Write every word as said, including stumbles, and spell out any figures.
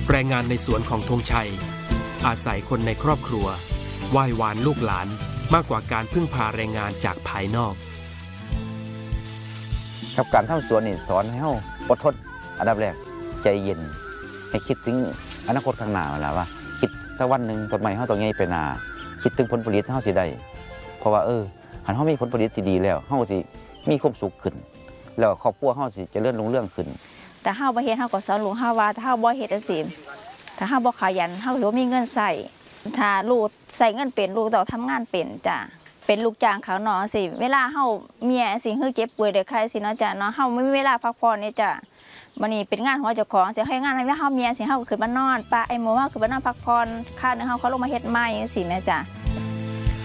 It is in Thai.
แรงงานในสวนของธงชัยอาศัยคนในครอบครัวไหว้วานลูกหลานมากกว่าการพึ่งพาแรงงานจากภายนอกกับการทำสวนนี่สอนให้เราอดทนอันดับแรกใจเย็นให้คิดถึงอนาคตข้างหน้าแล้วว่าคิดสักวันหนึ่งต้นไม้เราต้องใหญ่ไปนาคิดถึงผลผลิตเราสิได้เพราะว่าเออหันเรามีผลผลิตที่ดีแล้วเราสิมีความสุขขึ้นแล้วครอบครัวเราสิเจริญรุ่งเรืองขึ้นแต่เฮาบ่เฮ็ดเฮาก็สอนลูกเฮาว่าถ้าเฮาบ่เฮ็ดจังซี่ถ้าเฮาบ่ขยันเฮาสิบ่มีเงินใช้ถ้าลูกใส่เงินเป็นลูกต้องทำงานเป็นจ้ะเป็นลูกจ้างเขาเนาะสิเวลาเฮาเมียสิคือเจ็บป่วยได้ไข้สิเนาะจ้ะเนาะเฮาไม่มีเวลาพักผ่อนนี่จ้ะบัดนี้เป็นงานของเจ้าของสิให้งานให้เฮาเมียสิเฮาขึ้นมานอนป้าไอ้หมูเฮาขึ้นมานอนพักผ่อนค่านึงเฮาเขาลงมาเฮ็ดใหม่จังซี่แม่จ้ะ